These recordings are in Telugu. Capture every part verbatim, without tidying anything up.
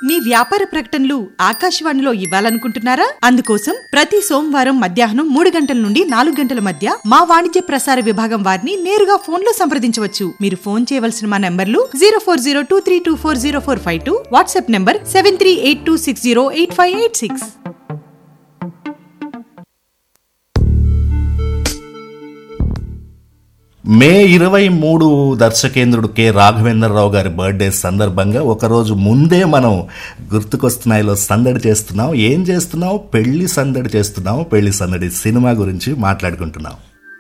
మీ వ్యాపార ప్రకటనలు ఆకాశవాణిలో ఇవ్వాలనుకుంటున్నారా? అందుకోసం ప్రతి సోమవారం మధ్యాహ్నం మూడు గంటల నుండి నాలుగు గంటల మధ్య మా వాణిజ్య ప్రసార విభాగం వారిని నేరుగా ఫోన్ లో సంప్రదించవచ్చు. మీరు ఫోన్ చేయవలసిన మా నంబర్లు zero four zero two three two four zero four five two, WhatsApp number seven three eight two six zero eight five eight six. మే ఇరవై మూడు దర్శకేంద్రుడు కె రాఘవేంద్రరావు గారి బర్త్డే సందర్భంగా ఒకరోజు ముందే మనం గుర్తుకొస్తున్నాయిలో సందడి చేస్తున్నాం. ఏం చేస్తున్నాం? పెళ్లి సందడి చేస్తున్నాం. పెళ్లి సందడి సినిమా గురించి మాట్లాడుకుంటున్నాం.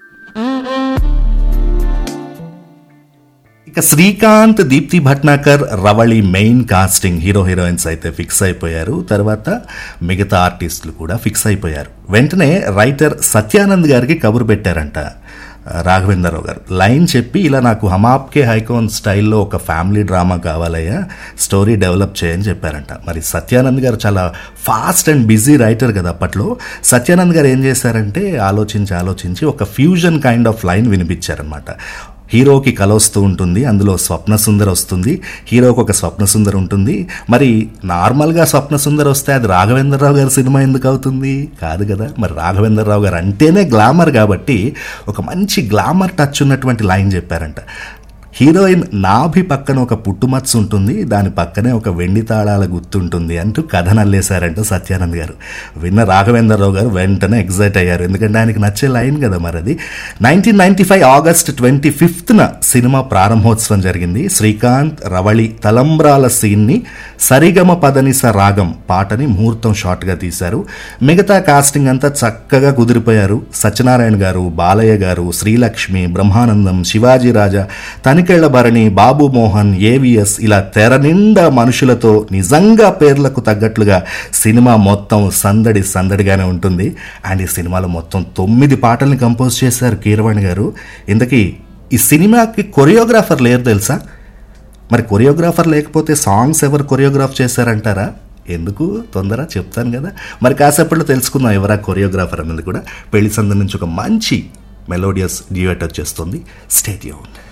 ఇక Srikanth, Deepti Bhatnagar, Ravali main casting hero heroines అయితే ఫిక్స్ అయిపోయారు. తర్వాత మిగతా ఆర్టిస్టులు కూడా ఫిక్స్ అయిపోయారు. వెంటనే రైటర్ సత్యానంద్ గారికి కబురు పెట్టారంట రాఘవేంద్రరావు గారు. లైన్ చెప్పి, ఇలా నాకు హమాప్కే హైకోన్ స్టైల్లో ఒక ఫ్యామిలీ డ్రామా కావాలయ్యా, స్టోరీ డెవలప్ చేయని చెప్పారంట. మరి సత్యానంద్ గారు చాలా ఫాస్ట్ అండ్ బిజీ రైటర్ కదా అప్పట్లో. సత్యానంద్ గారు ఏం చేశారంటే ఆలోచించి ఆలోచించి ఒక ఫ్యూజన్ కైండ్ ఆఫ్ లైన్ వినిపించారనమాట. హీరోకి కల వస్తూ ఉంటుంది, అందులో స్వప్న సుందర్ వస్తుంది, హీరోకి ఒక స్వప్న సుందర్ ఉంటుంది. మరి నార్మల్గా స్వప్న సుందర్ వస్తే అది రాఘవేంద్రరావు గారి సినిమా ఎందుకు అవుతుంది? కాదు కదా. మరి రాఘవేంద్రరావు గారు అంటేనే గ్లామర్ కాబట్టి ఒక మంచి గ్లామర్ టచ్ ఉన్నటువంటి లైన్ చెప్పారంట. హీరోయిన్ నాభి పక్కన ఒక పుట్టుమచ్చ ఉంటుంది, దాని పక్కనే ఒక వెండి తాళాల గుర్తుంటుంది అంటూ కథ నల్లేశారంట సత్యానంద్ గారు. విన్న రాఘవేంద్రరావు గారు వెంటనే ఎగ్జైట్ అయ్యారు, ఎందుకంటే ఆయనకి నచ్చే లైన్ కదా మరి అది. Nineteen ninety five August twenty ఫిఫ్త్న cinema ప్రారంభోత్సవం జరిగింది. శ్రీకాంత్, రవళి తలంబ్రాల సీన్ని సరిగమ పదనిస రాగం పాటని ముహూర్తం షార్ట్గా తీశారు. మిగతా కాస్టింగ్ అంతా చక్కగా కుదిరిపోయారు. సత్యనారాయణ గారు, బాలయ్య గారు, శ్రీలక్ష్మి, బ్రహ్మానందం, శివాజీ రాజా, తనికెళ్ల భరణి, బాబు మోహన్, ఏవిఎస్, ఇలా తెర నిండా మనుషులతో నిజంగా పేర్లకు తగ్గట్లుగా సినిమా మొత్తం సందడి సందడిగానే ఉంటుంది. అండ్ ఈ సినిమాలో మొత్తం తొమ్మిది పాటల్ని కంపోజ్ చేశారు కీరవాణి గారు. ఇంతకీ ఈ సినిమాకి కొరియోగ్రాఫర్ లేరు తెలుసా? మరి కొరియోగ్రాఫర్ లేకపోతే సాంగ్స్ ఎవరు కొరియోగ్రాఫ్ చేశారంటారా? ఎందుకు తొందర చెప్తాను కదా. మరి కాసేపట్లో తెలుసుకుందాం ఎవరా కొరియోగ్రాఫర్ అన్నది కూడా. పెళ్లి సందడి నుంచి ఒక మంచి మెలోడియస్ డ్యూయట్ వచ్చేస్తుంది. Stay tuned.